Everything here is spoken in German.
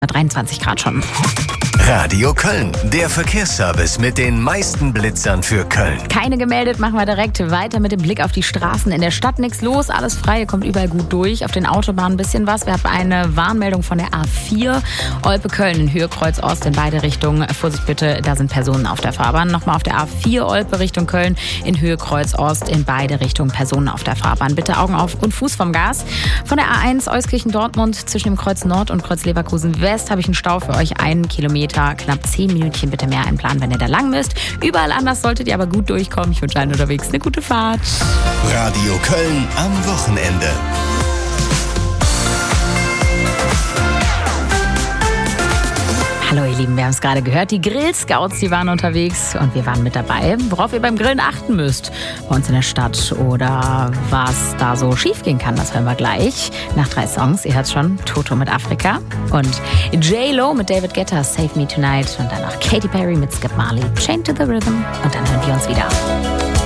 23 Grad schon. Radio Köln, der Verkehrsservice mit den meisten Blitzern für Köln. Keine gemeldet, machen wir direkt weiter mit dem Blick auf die Straßen. In der Stadt nichts los, alles frei, ihr kommt überall gut durch. Auf den Autobahnen ein bisschen was. Wir haben eine Warnmeldung von der A4, Olpe-Köln in Höhe Kreuz-Ost in beide Richtungen. Vorsicht bitte, da sind Personen auf der Fahrbahn. Nochmal auf der A4, Olpe Richtung Köln in Höhe Kreuz-Ost in beide Richtungen Personen auf der Fahrbahn. Bitte Augen auf und Fuß vom Gas. Von der A1 Euskirchen-Dortmund zwischen dem Kreuz Nord und Kreuz Leverkusen-West habe ich einen Stau für euch, 1 Kilometer. Knapp 10 Minütchen bitte mehr einplanen, wenn ihr da lang müsst. Überall anders solltet ihr aber gut durchkommen. Ich wünsche allen unterwegs eine gute Fahrt. Radio Köln am Wochenende. Hallo ihr Lieben, wir haben es gerade gehört, die Grill-Scouts, die waren unterwegs und wir waren mit dabei. Worauf ihr beim Grillen achten müsst bei uns in der Stadt oder was da so schief gehen kann, das hören wir gleich. Nach 3 Songs, ihr hört schon, Toto mit Afrika und J-Lo mit David Guetta, Save Me Tonight und danach Katy Perry mit Skip Marley, Chained to the Rhythm und dann hören wir uns wieder.